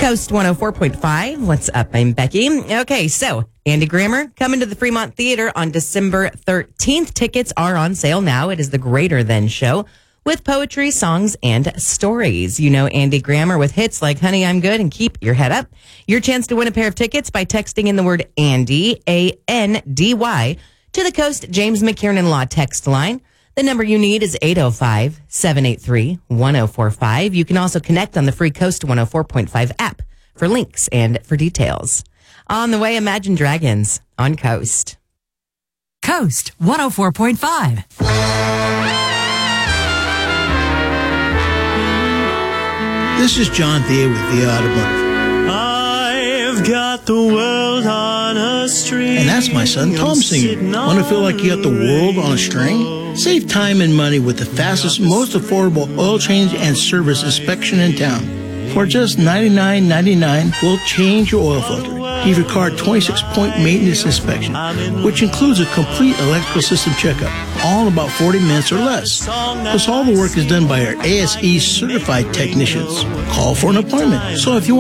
Coast 104.5. What's up? I'm Becky. Okay, so Andy Grammer coming to the Fremont Theater on December 13th. Tickets are on sale now. It is the Greater Than Show with poetry, songs, and stories. You know Andy Grammer with hits like Honey, I'm Good and Keep Your Head Up. Your chance to win a pair of tickets by texting in the word Andy, A-N-D-Y, to the Coast James McKiernan Law text line. The number you need is 805-783-1045. You can also connect on the free Coast 104.5 app for links and for details. On the way, Imagine Dragons on Coast. Coast 104.5. This is John Thea with The Automotive. I've got the world on a string. And that's my son Tom singing. Want to feel like you got the world on a string? Save time and money with the fastest, most affordable oil change and service inspection in town. For just $99.99, we'll change your oil filter. Give your car a 26-point maintenance inspection, which includes a complete electrical system checkup, all in about 40 minutes or less. Plus, all the work is done by our ASE certified technicians. Call for an appointment. So if you want